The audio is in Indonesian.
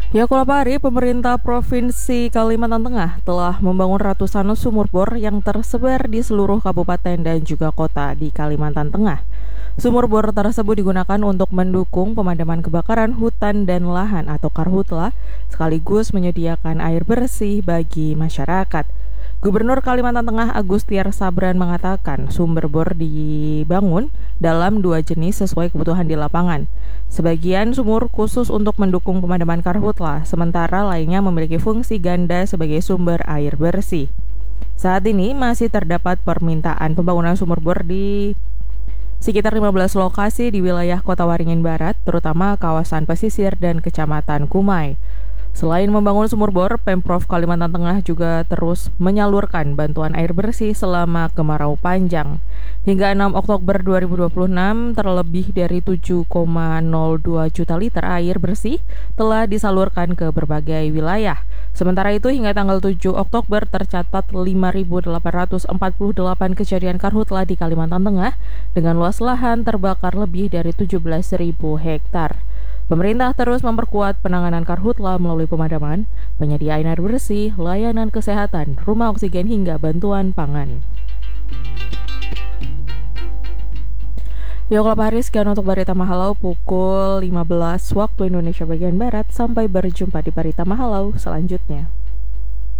Ya, Kolapari, pemerintah Provinsi Kalimantan Tengah telah membangun ratusan sumur bor yang tersebar di seluruh kabupaten dan juga kota di Kalimantan Tengah. Sumur bor tersebut digunakan untuk mendukung pemadaman kebakaran hutan dan lahan atau karhutla, sekaligus menyediakan air bersih bagi masyarakat. Gubernur Kalimantan Tengah Agustiar Sabran mengatakan sumber bor dibangun dalam dua jenis sesuai kebutuhan di lapangan. Sebagian sumur khusus untuk mendukung pemadaman karhutla, sementara lainnya memiliki fungsi ganda sebagai sumber air bersih. Saat ini masih terdapat permintaan pembangunan sumur bor di sekitar 15 lokasi di wilayah Kota Waringin Barat, terutama kawasan pesisir dan Kecamatan Kumai. Selain membangun sumur bor, Pemprov Kalimantan Tengah juga terus menyalurkan bantuan air bersih selama kemarau panjang. Hingga 6 Oktober 2026, terlebih dari 7,02 juta liter air bersih telah disalurkan ke berbagai wilayah. Sementara itu, hingga tanggal 7 Oktober tercatat 5.848 kejadian karhutla di Kalimantan Tengah dengan luas lahan terbakar lebih dari 17.000 hektar. Pemerintah terus memperkuat penanganan karhutla melalui pemadaman, penyediaan air bersih, layanan kesehatan, rumah oksigen hingga bantuan pangan. Yuk, Hari, sekian untuk Berita Mahalau pukul 15 waktu Indonesia bagian Barat. Sampai berjumpa di Berita Mahalau selanjutnya.